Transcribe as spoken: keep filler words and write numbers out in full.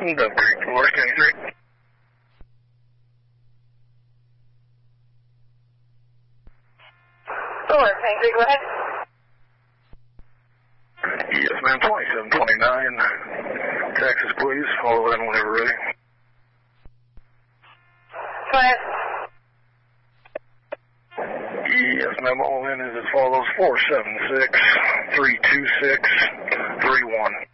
Dove Creek, Dolores County three. Dolores County three, go ahead. Yes, ma'am, twenty-seven twenty-nine. Texas, please. Follow in whenever ready. Go ahead. Yes, ma'am, all in is as follows, four seven six, three two six, three one.